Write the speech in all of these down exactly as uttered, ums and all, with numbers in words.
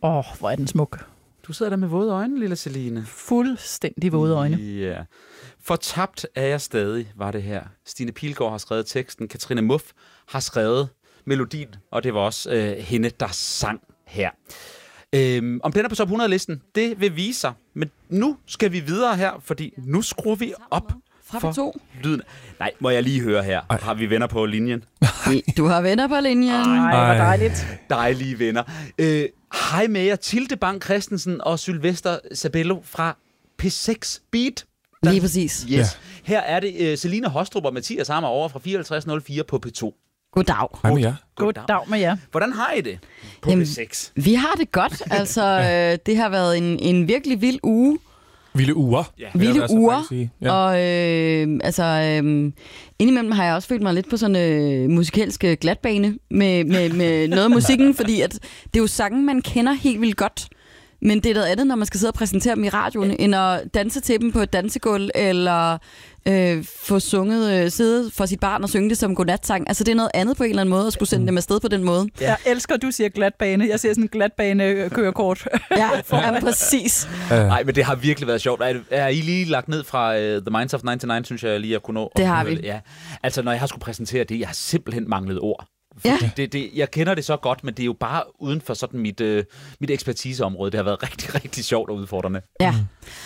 Åh, oh, hvor er den smuk. Du sidder der med våde øjne, lille Celine. Fuldstændig våde øjne. Ja. Fortabt er jeg stadig, var det her. Stine Pilgaard har skrevet teksten, Katrine Muff har skrevet melodien, og det var også øh, hende, der sang her. Øhm, om den er på top hundrede-listen, det vil vise sig. Men nu skal vi videre her, fordi nu skruer vi op fra P to. Lyden. Nej, må jeg lige høre her. Ej. Har vi venner på linjen? Du har venner på linjen. Ej, hvor dejligt. Dejlige venner. Øh, hej med jer, Tilde Bang Christensen og Sylvester Sabello fra P seks Beat. Der, lige præcis. Yes. Ja. Her er det uh, Celine Hostrup og Mathias Hammer over fra fireoghalvtreds nul fire på P to. Goddag. Hej med jer. Goddag med jer. Hvordan har I det på Jamen, P seks? Vi har det godt. Altså, øh, det har været en, en virkelig vild uge. Vilde uger. Ja. Vilde uger. Ja. Og øh, altså, øh, indimellem har jeg også følt mig lidt på sådan en øh, musikalsk glatbane med, med, med noget af musikken, fordi at det er jo sange, man kender helt vildt godt. Men det er noget andet, når man skal sidde og præsentere dem i radioen, ja. End at danse til dem på et dansegulv, eller øh, få sunget, øh, sidde for sit barn og synge det som godnatsang. Altså det er noget andet på en eller anden måde, at skulle sende dem afsted på den måde. Ja. Jeg elsker, at du siger glatbane. Jeg siger sådan en glatbane-kørekort. Ja, ja, præcis. Nej, men det har virkelig været sjovt. Er, er I lige lagt ned fra uh, The Minds of nioghalvfems, synes jeg lige at kunne nå? Det har vi. Ja. Altså, når jeg har skulle præsentere det, jeg har simpelthen manglet ord. Ja. Det, det, jeg kender det så godt, men det er jo bare uden for sådan mit, øh, mit ekspertiseområde. Det har været rigtig, rigtig sjovt og udfordrende. Ja.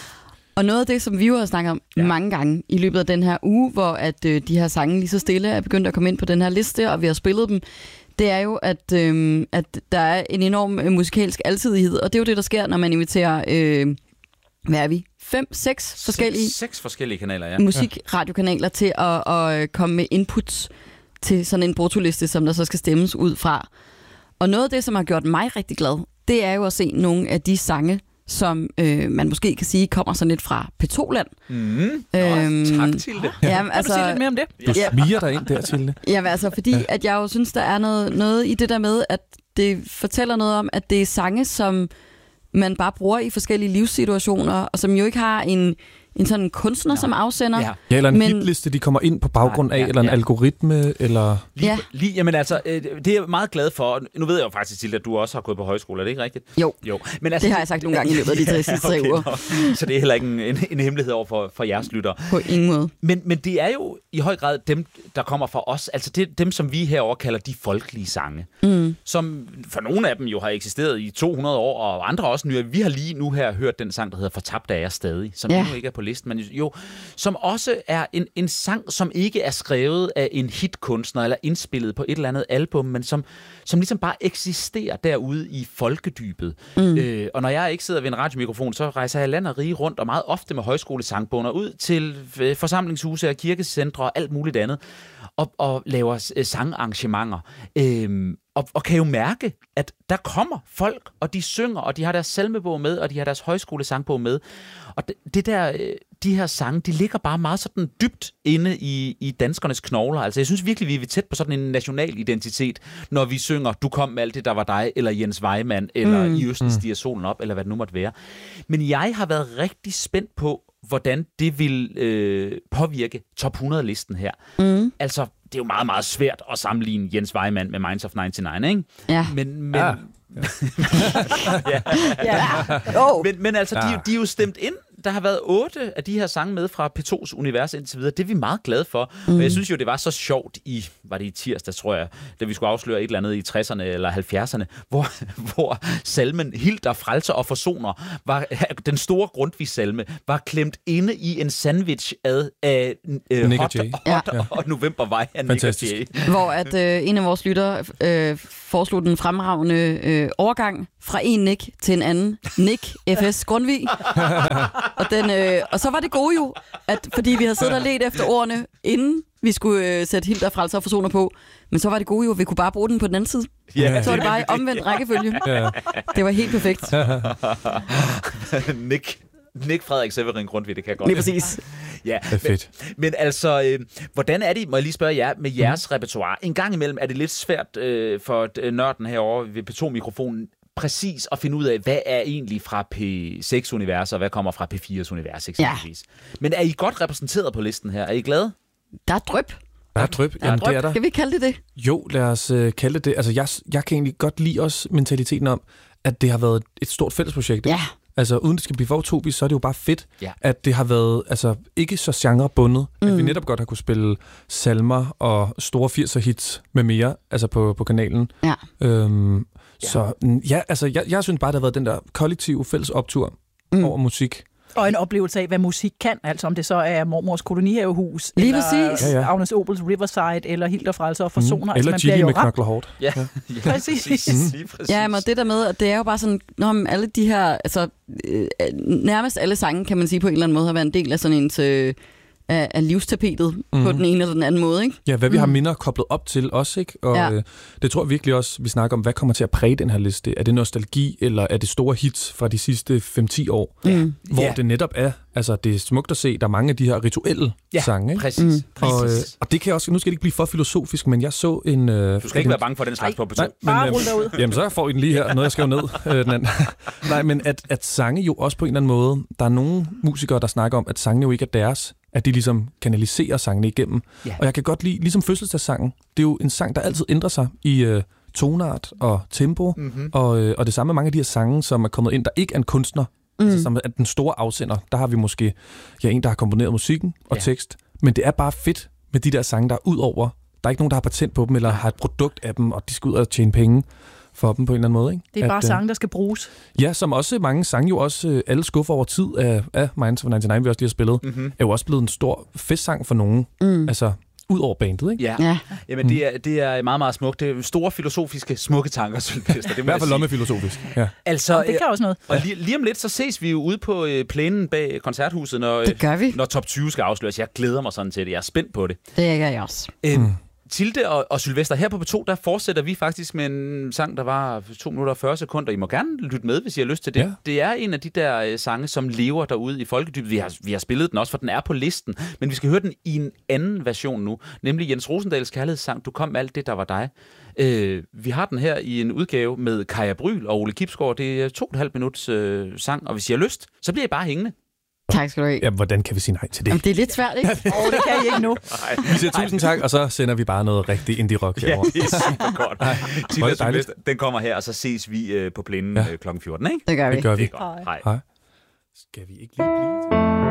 Og noget af det, som vi jo har snakket om ja. mange gange i løbet af den her uge, hvor at, øh, de her sange lige så stille er begyndt at komme ind på den her liste, og vi har spillet dem, det er jo, at, øh, at der er en enorm øh, musikalsk alsidighed, og det er jo det, der sker, når man inviterer, øh, hvad er vi? Fem, seks forskellige, seks, seks forskellige kanaler, ja. musikradiokanaler til at, at komme med inputs til sådan en brutoliste, som der så skal stemmes ud fra. Og noget af det, som har gjort mig rigtig glad, det er jo at se nogle af de sange, som øh, man måske kan sige, kommer sådan lidt fra P to-land. Mm. Øhm, Nå, tak til det. Jamen, altså, kan du sige lidt mere om det? Du smiger dig ind der til det. Jamen altså, fordi ja. at jeg jo synes, der er noget, noget i det der med, at det fortæller noget om, at det er sange, som man bare bruger i forskellige livssituationer, og som jo ikke har en en sådan kunstner ja. som afsender. Ja, ja eller en men, hitliste, de kommer ind på baggrund af, ja, ja, eller en ja. algoritme, eller... Lige, ja. lige, jamen altså, det er jeg meget glad for. Nu ved jeg jo faktisk til, at du også har gået på højskole, er det ikke rigtigt? Jo, jo. Men altså, det har jeg sagt nogle gange i løbet af de tre sidste okay, tre uger. Nå. Så det er heller ikke en, en, en hemmelighed over for, for jeres lyttere. På ingen måde. Men, men det er jo i høj grad dem, der kommer fra os, altså det, dem, som vi herover kalder de folkelige sange, mm. som for nogle af dem jo har eksisteret i to hundrede år, og andre også nye. Vi har lige nu her hørt den sang, der hedder Fortabt er jeg stadig, som ja. nu ikke er på listen, men jo som også er en, en sang, som ikke er skrevet af en hitkunstner eller indspillet på et eller andet album, men som, som ligesom bare eksisterer derude i folkedybet. Mm. Øh, og når jeg ikke sidder ved en radiomikrofon, så rejser jeg land og rige rundt, og meget ofte med højskolesangboner ud til forsamlingshuse og kirkecentre og alt muligt andet, og, og laver sangarrangementer. Øh, Og, og kan jo mærke, at der kommer folk, og de synger, og de har deres salmebog med, og de har deres højskolesangbog med. Og det, det der, de her sange, de ligger bare meget sådan dybt inde i, i danskernes knogler. Altså jeg synes virkelig, vi er tæt på sådan en national identitet, når vi synger, du kom med alt det, der var dig, eller Jens Vejmand, eller mm. I Østen stiger solen op, eller hvad det nu måtte være. Men jeg har været rigtig spændt på, hvordan det vil øh, påvirke top hundrede-listen her. Mm. Altså, det er jo meget, meget svært at sammenligne Jens Vejmand med Minds of nioghalvfems, ikke? Ja. Men, men, ja. ja. ja. Oh. men, men altså, de, de er jo stemt ind. Der har været otte af de her sange med fra P to's univers indtil videre. Det er vi meget glade for. Mm. Og jeg synes jo, det var så sjovt i, var det i tirsdag, tror jeg, da vi skulle afsløre et eller andet i tresserne eller halvfjerdserne, hvor, hvor salmen Hilder, Frelser og Forsoner, var, den store Grundtvig-salme, var klemt inde i en sandwich ad af øh, Hot, hot ja. og Novembervej af Nick og Jay. Hvor at øh, en af vores lyttere øh, foreslog den fremragende øh, overgang fra en Nick til en anden. Nick F S Grundtvig. Og, den, øh, og så var det gode jo, at fordi vi havde siddet og let efter ordene, inden vi skulle øh, sætte Hilder, Frelser og Forsoner på, men så var det gode jo, at vi kunne bare bruge den på den anden side. Yeah. Så var det bare i omvendt rækkefølge. Yeah. Det var helt perfekt. Nick, Nick Frederik Severin Grundtvig, det kan jeg godt. Lige præcis. Ja, det er fedt. Men, men altså, øh, hvordan er det, må jeg lige spørge jer, med jeres mm. repertoire? En gang imellem er det lidt svært øh, for nørden herovre ved P to-mikrofonen, præcis at finde ud af, hvad er egentlig fra P seks-univers, og hvad kommer fra P fires univers, eksempelvis. Ja. Men er I godt repræsenteret på listen her? Er I glade? Der er dryp. Der er dryp. Der er Jamen, dryp. Det er der. Skal vi kalde det det? Jo, lad os uh, kalde det det. Altså, jeg, jeg kan egentlig godt lide også mentaliteten om, at det har været et stort fællesprojekt. Ja. Altså, uden det skal blive for utopisk, så er det jo bare fedt, ja. at det har været altså, ikke så genrebundet, mm. at vi netop godt har kunne spille salmer og store firser hits med mere, altså på, på kanalen. Ja. Øhm, ja. Så ja, altså, jeg, jeg synes bare, det har været den der kollektive fælles optur mm. over musik. Og en oplevelse af, hvad musik kan, altså om det så er Mormors Kolonihavehus, lige eller præcis. Ja, ja. Agnes Obels Riverside, eller Hilder Frelser og Forsoner. Mm. Altså, eller Gilly med Knokler Hårdt. Ja, ja. ja. præcis. præcis. præcis. Ja, men det der med, at det er jo bare sådan, når alle de her, altså øh, nærmest alle sange, kan man sige på en eller anden måde, har været en del af sådan en til, af, af livstapetet mm. på den ene eller den anden måde, ikke? Ja, hvad vi mm. har minder koblet op til os, ikke? Og ja. øh, det tror jeg virkelig også, vi snakker om, hvad kommer til at præge den her liste. Er det nostalgi, eller er det store hits fra de sidste fem til ti år? Mm. Hvor ja. det netop er, altså det er smukt at se, der er mange af de her rituelle ja, sange, ikke? præcis. Mm. Og, øh, præcis. og det kan også, nu skal det ikke blive for filosofisk, men jeg så en... Øh, du skal ikke være bange for den slags på P to. Nej, men, Bare rulle derud. Jamen, så får I den lige her, noget jeg skrev ned. Øh, den anden. Nej, men at, at sange jo også på en eller anden måde, der er nogle musikere, der snakker om, at sangene jo ikke er deres, at de ligesom kanaliserer sangene igennem. Ja. Og jeg kan godt lide, ligesom fødselsdagssangen, det er jo en sang, der altid ændrer sig i øh, tonart og tempo, Mm-hmm. og, øh, og det samme med mange af de her sange, som er kommet ind, der ikke er en kunstner, mm. altså som er den store afsender. Der har vi måske ja, en, der har komponeret musikken og ja. tekst, men det er bare fedt med de der sange, der er ud over. Der er ikke nogen, der har patent på dem, eller har et produkt af dem, og de skal ud og tjene penge for dem på en eller anden måde. Ikke? Det er bare at, sange, der skal bruges. Ja, som også mange sange jo også, øh, alle skuffer over tid af, af Minds of nioghalvfems, vi også lige har spillet, Mm-hmm. er jo også blevet en stor festsang for nogen. Mm. Altså, ud over bandet, ikke? Ja. Ja. Jamen, det er, det er meget, meget smukt. Det er store filosofiske, smukke tanker, Sylvester. Det I hvert fald lommefilosofisk. Ja. Altså, Jamen, det kan også noget. og lige, lige om lidt, så ses vi jo ude på øh, plænen bag koncerthuset, når, Det gør vi. når top tyve skal afsløres. Jeg glæder mig sådan til det. Jeg er spændt på det. Det er jeg også. Øhm, Mm. Tilde og, og Sylvester, her på P to, der fortsætter vi faktisk med en sang, der var to minutter og fyrre sekunder. I må gerne lytte med, hvis I har lyst til det. Ja. Det er en af de der øh, sange, som lever derude i folkedybet. Vi har, vi har spillet den også, for den er på listen. Men vi skal høre den i en anden version nu. Nemlig Jens Rosendals kærlighedssang, Du kom alt det, der var dig. Øh, vi har den her i en udgave med Kaja Bryl og Ole Kibsgaard. Det er to og et halvt minuts øh, sang, og hvis I har lyst, så bliver I bare hængende. Tak skal du have. Ja, hvordan kan vi sige nej til det? Jamen, det er lidt svært, ikke? Åh, oh, det kan I ikke nu. Vi siger tusind tak, og så sender vi bare noget rigtig indie-rock Ja, herovre. det er super godt. Tilde Hvor er og det dejligt. Sylvester, den kommer her, og så ses vi øh, på plænen Ja. øh, klokken fjorten, ikke? Det gør vi. Det gør vi. Det er godt. Hej. Hej. Hej. Skal vi ikke lige blive til?